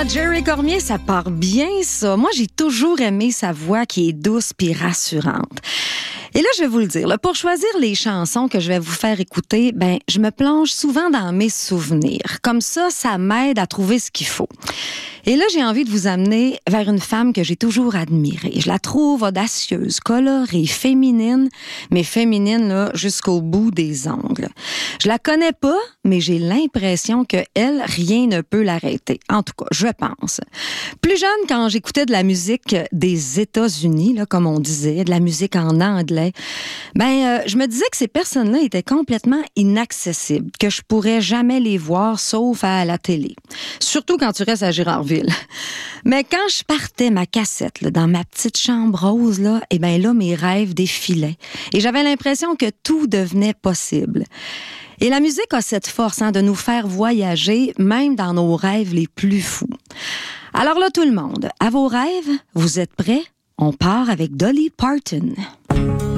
Jerry Cormier, ça part bien, ça. Moi, j'ai toujours aimé sa voix qui est douce puis rassurante. Et là, je vais vous le dire, là, pour choisir les chansons que je vais vous faire écouter, je me plonge souvent dans mes souvenirs. Comme ça m'aide à trouver ce qu'il faut. Et là, j'ai envie de vous amener vers une femme que j'ai toujours admirée. Je la trouve audacieuse, colorée, féminine, mais féminine là, jusqu'au bout des ongles. Je la connais pas, mais j'ai l'impression que elle, rien ne peut l'arrêter. En tout cas, je pense. Plus jeune, quand j'écoutais de la musique des États-Unis, là, comme on disait, de la musique en anglais, je me disais que ces personnes-là étaient complètement inaccessibles, que je pourrais jamais les voir sauf à la télé. Surtout quand tu restes à Girardville. Mais quand je partais ma cassette là, dans ma petite chambre rose, là, là, mes rêves défilaient. Et j'avais l'impression que tout devenait possible. Et la musique a cette force de nous faire voyager, même dans nos rêves les plus fous. Alors là, tout le monde, à vos rêves, vous êtes prêts? On part avec Dolly Parton.